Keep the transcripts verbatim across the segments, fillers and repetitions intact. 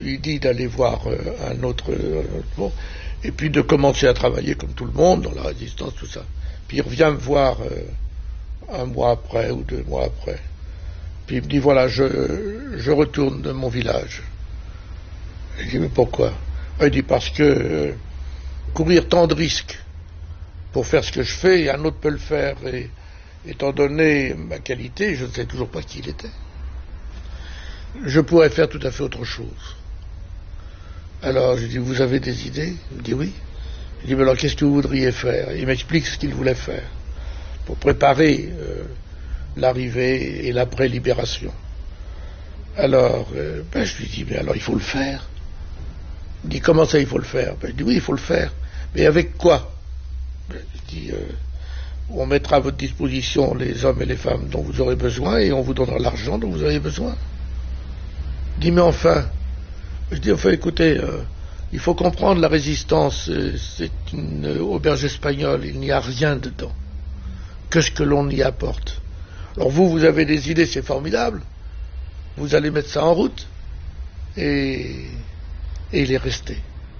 Il dit d'aller voir euh, un autre euh, bon, et puis de commencer à travailler comme tout le monde dans la résistance, tout ça. Puis il revient me voir euh, un mois après ou deux mois après. Puis il me dit voilà, je, je retourne de mon village. Je dis mais pourquoi? Il dit parce que euh, courir tant de risques pour faire ce que je fais, et un autre peut le faire. Et étant donné ma qualité, je ne sais toujours pas qui il était. Je pourrais faire tout à fait autre chose. Alors je dis vous avez des idées? Il me dit oui. Je dis mais alors qu'est-ce que vous voudriez faire? Il m'explique ce qu'il voulait faire pour préparer euh, l'arrivée et l'après-libération. Alors euh, ben, je lui dis mais alors il faut le faire. Il me dit comment ça il faut le faire? Ben, je dis oui il faut le faire. Mais avec quoi? Ben, je dis euh, on mettra à votre disposition les hommes et les femmes dont vous aurez besoin et on vous donnera l'argent dont vous avez besoin. Il dit mais enfin, je dis enfin écoutez, euh, il faut comprendre la résistance, euh, c'est une euh, auberge espagnole, il n'y a rien dedans que ce que l'on y apporte. Alors vous, vous avez des idées, c'est formidable, vous allez mettre ça en route et, et il est resté.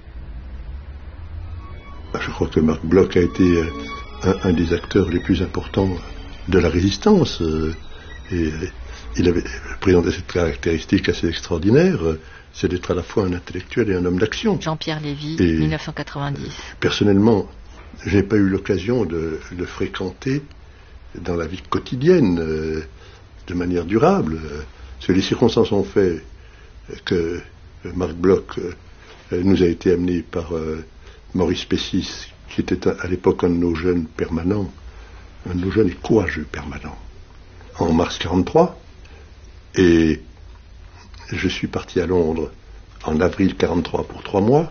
Je crois que Marc Bloch a été un, un des acteurs les plus importants de la résistance euh, et il avait présenté cette caractéristique assez extraordinaire, c'est d'être à la fois un intellectuel et un homme d'action. Jean-Pierre Lévy, et mille neuf cent quatre-vingt-dix. Personnellement, je n'ai pas eu l'occasion de le fréquenter dans la vie quotidienne, euh, de manière durable. Parce que les circonstances ont fait que Marc Bloch euh, nous a été amené par euh, Maurice Pessis, qui était à, à l'époque un de nos jeunes permanents, un de nos jeunes et courageux permanents, en mars quarante-trois. Et je suis parti à Londres en avril quarante-trois pour trois mois.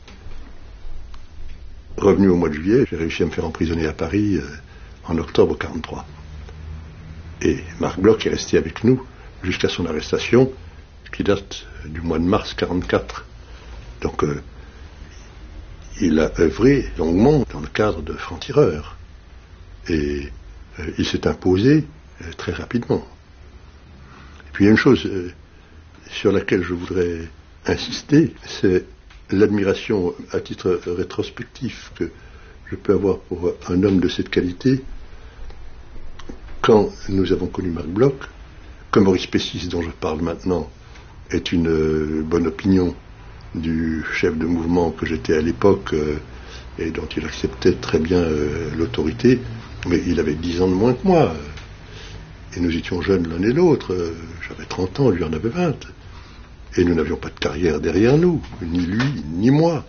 Revenu au mois de juillet, j'ai réussi à me faire emprisonner à Paris euh, en octobre quarante-trois. Et Marc Bloch est resté avec nous jusqu'à son arrestation, qui date du mois de mars quarante-quatre. Donc euh, il a œuvré longuement dans le cadre de francs-tireurs. Et euh, il s'est imposé euh, très rapidement. Puis il y a une chose euh, sur laquelle je voudrais insister, c'est l'admiration à titre rétrospectif que je peux avoir pour un homme de cette qualité. Quand nous avons connu Marc Bloch, que Maurice Pessis, dont je parle maintenant, est une euh, bonne opinion du chef de mouvement que j'étais à l'époque euh, et dont il acceptait très bien euh, l'autorité, mais il avait dix ans de moins que moi. Et nous étions jeunes l'un et l'autre, j'avais trente ans, lui en avait vingt. Et nous n'avions pas de carrière derrière nous, ni lui, ni moi.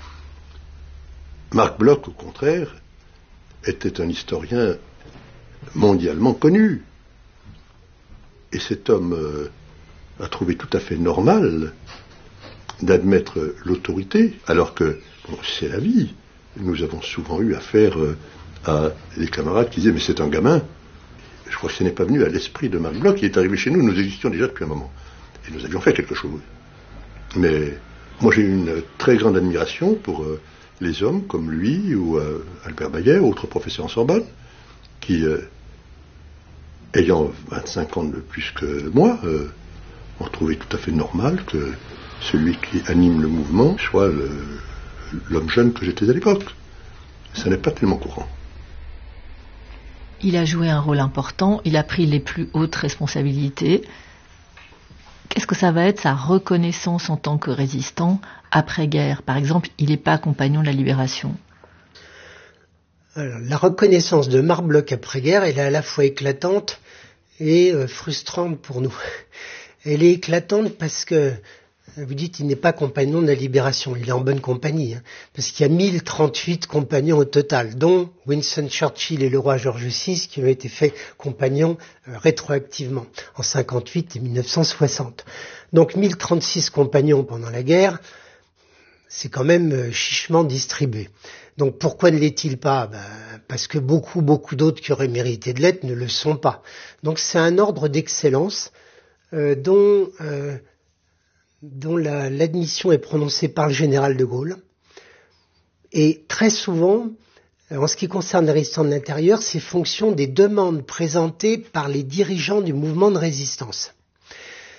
Marc Bloch, au contraire, était un historien mondialement connu. Et cet homme euh, a trouvé tout à fait normal d'admettre l'autorité, alors que, bon, c'est la vie. Nous avons souvent eu affaire euh, à des camarades qui disaient « mais c'est un gamin ». Je crois que ce n'est pas venu à l'esprit de Marc Bloch. Il est arrivé chez nous, nous existions déjà depuis un moment. Et nous avions fait quelque chose. Mais moi j'ai une très grande admiration pour euh, les hommes comme lui ou euh, Albert Baillet, autre professeur en Sorbonne, qui, euh, ayant vingt-cinq ans de plus que moi, euh, ont trouvé tout à fait normal que celui qui anime le mouvement soit le, l'homme jeune que j'étais à l'époque. Ça n'est pas tellement courant. Il a joué un rôle important, il a pris les plus hautes responsabilités. Qu'est-ce que ça va être sa reconnaissance en tant que résistant après-guerre? Par exemple, il n'est pas compagnon de la Libération. Alors, la reconnaissance de Marc Bloch après-guerre, elle est à la fois éclatante et euh, frustrante pour nous. Elle est éclatante parce que, vous dites, il n'est pas compagnon de la Libération. Il est en bonne compagnie, hein, parce qu'il y a mille trente-huit compagnons au total, dont Winston Churchill et le roi George six, qui ont été faits compagnons euh, rétroactivement, en cinquante-huit et mille neuf cent soixante. Donc mille trente-six compagnons pendant la guerre, c'est quand même euh, chichement distribué. Donc pourquoi ne l'est-il pas? Ben, parce que beaucoup, beaucoup d'autres qui auraient mérité de l'être ne le sont pas. Donc c'est un ordre d'excellence euh, dont... Euh, dont la, l'admission est prononcée par le général de Gaulle. Et très souvent, en ce qui concerne les résistants de l'intérieur, c'est fonction des demandes présentées par les dirigeants du mouvement de résistance.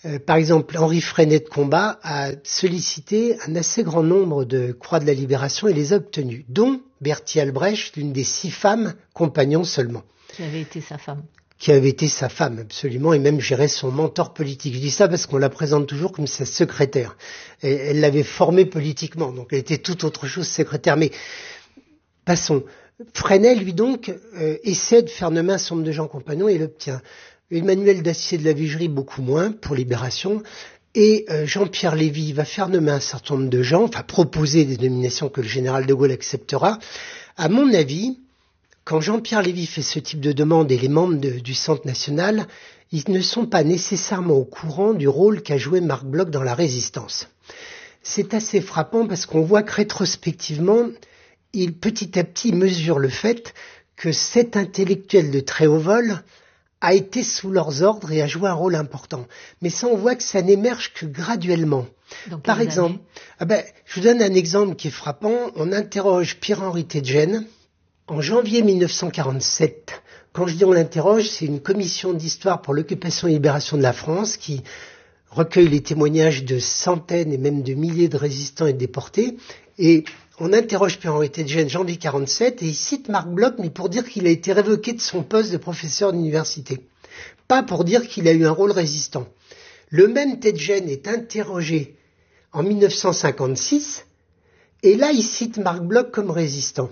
Euh, par exemple, Henri Freinet de Combat a sollicité un assez grand nombre de croix de la Libération et les a obtenues, dont Berthier Albrecht, l'une des six femmes, compagnons seulement. Qui avait été sa femme. Qui avait été sa femme, absolument, et même gérait son mentor politique. Je dis ça parce qu'on la présente toujours comme sa secrétaire. Et elle l'avait formée politiquement, donc elle était tout autre chose, secrétaire. Mais passons. Freinet, lui donc, euh, essaie de faire nommer un certain nombre de gens compagnons et l'obtient. Emmanuel Dacier de la Vigerie, beaucoup moins, pour Libération. Et euh, Jean-Pierre Lévy va faire nommer un certain nombre de gens, enfin proposer des nominations que le général de Gaulle acceptera. À mon avis, quand Jean-Pierre Lévy fait ce type de demande et les membres de, du Centre national, ils ne sont pas nécessairement au courant du rôle qu'a joué Marc Bloch dans la résistance. C'est assez frappant parce qu'on voit que rétrospectivement, il petit à petit mesure le fait que cet intellectuel de très haut vol a été sous leurs ordres et a joué un rôle important. Mais ça, on voit que ça n'émerge que graduellement. Par exemple, ah ben, je vous donne un exemple qui est frappant. On interroge Pierre-Henri Tedjen en janvier mille neuf cent quarante-sept. Quand je dis on l'interroge, c'est une commission d'histoire pour l'occupation et libération de la France qui recueille les témoignages de centaines et même de milliers de résistants et de déportés. Et on interroge Pierre-Henri Tedjen, janvier quarante-sept, et il cite Marc Bloch, mais pour dire qu'il a été révoqué de son poste de professeur d'université. Pas pour dire qu'il a eu un rôle résistant. Le même Tedjen est interrogé en mille neuf cent cinquante-six, et là il cite Marc Bloch comme résistant.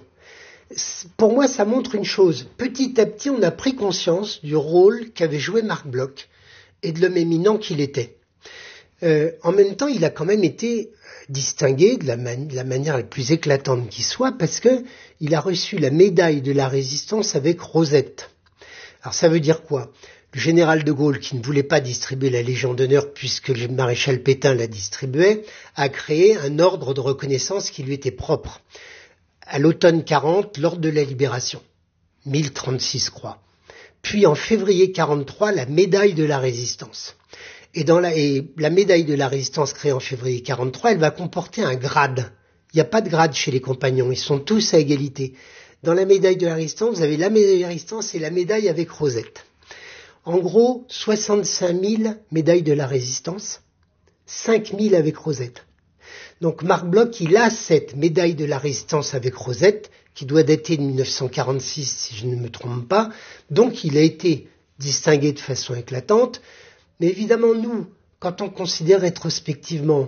Pour moi, ça montre une chose. Petit à petit, on a pris conscience du rôle qu'avait joué Marc Bloch et de l'homme éminent qu'il était. Euh, en même temps, il a quand même été distingué de la, man- de la manière la plus éclatante qui soit, parce que il a reçu la médaille de la résistance avec Rosette. Alors ça veut dire quoi ? Le général de Gaulle, qui ne voulait pas distribuer la Légion d'honneur puisque le maréchal Pétain la distribuait, a créé un ordre de reconnaissance qui lui était propre. À l'automne quarante, l'ordre de la Libération, mille trente-six croix. Puis en février quarante-trois, la médaille de la résistance. Et, dans la, et la médaille de la résistance créée en février quarante-trois, elle va comporter un grade. Il n'y a pas de grade chez les compagnons, ils sont tous à égalité. Dans la médaille de la résistance, vous avez la médaille de la résistance et la médaille avec Rosette. En gros, soixante-cinq mille médailles de la résistance, cinq mille avec Rosette. Donc Marc Bloch, il a cette médaille de la résistance avec Rosette, qui doit dater de mille neuf cent quarante-six, si je ne me trompe pas. Donc il a été distingué de façon éclatante. Mais évidemment, nous, quand on considère rétrospectivement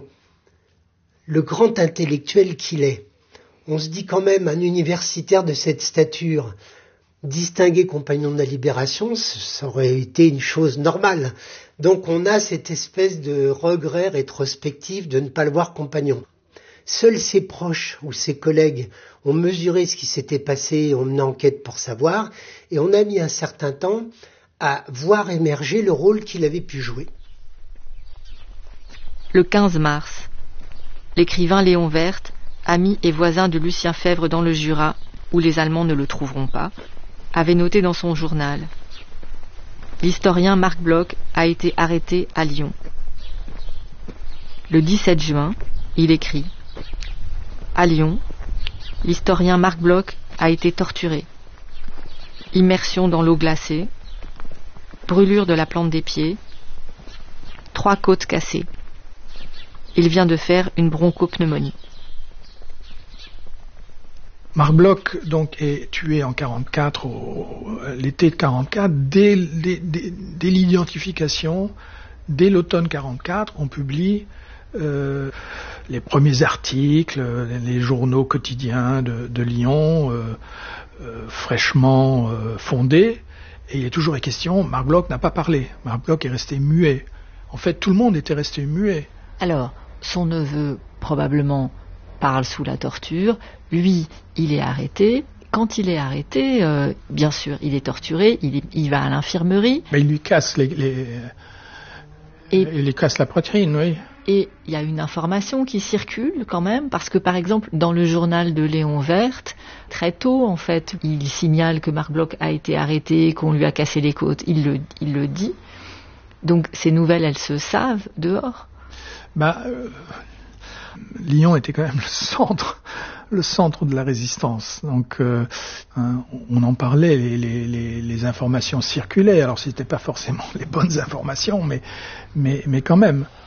le grand intellectuel qu'il est, on se dit quand même un universitaire de cette stature, distingué compagnon de la Libération, ça aurait été une chose normale. Donc on a cette espèce de regret rétrospectif de ne pas le voir compagnon. Seuls ses proches ou ses collègues ont mesuré ce qui s'était passé, ont mené enquête pour savoir, et on a mis un certain temps à voir émerger le rôle qu'il avait pu jouer. Le quinze mars, l'écrivain Léon Werth, ami et voisin de Lucien Febvre dans le Jura, où les Allemands ne le trouveront pas, avait noté dans son journal « L'historien Marc Bloch a été arrêté à Lyon. » Le dix-sept juin, il écrit « À Lyon, l'historien Marc Bloch a été torturé. Immersion dans l'eau glacée, brûlure de la plante des pieds, trois côtes cassées. Il vient de faire une bronchopneumonie. » Marc Bloch donc est tué en quarante-quatre, au, l'été de quarante-quatre. Dès, dès, dès, dès l'identification, dès l'automne quarante-quatre, on publie euh, les premiers articles, les journaux quotidiens de, de Lyon, euh, euh, fraîchement euh, fondés. Et il est toujours question, Marc Bloch n'a pas parlé. Marc Bloch est resté muet. En fait, tout le monde était resté muet. Alors, son neveu, probablement, parle sous la torture. Lui, il est arrêté. Quand il est arrêté, euh, bien sûr, il est torturé, il, il va à l'infirmerie. Mais il lui casse les, les, et, il lui casse la poitrine, oui. Et il y a une information qui circule quand même, parce que par exemple, dans le journal de Léon Werth, très tôt, en fait, il signale que Marc Bloch a été arrêté, qu'on lui a cassé les côtes. Il le, il le dit. Donc ces nouvelles, elles se savent dehors. Bah, euh, Lyon était quand même le centre, le centre de la résistance. Donc, euh, hein, on en parlait, les, les, les, les informations circulaient. Alors, c'était pas forcément les bonnes informations, mais, mais, mais quand même.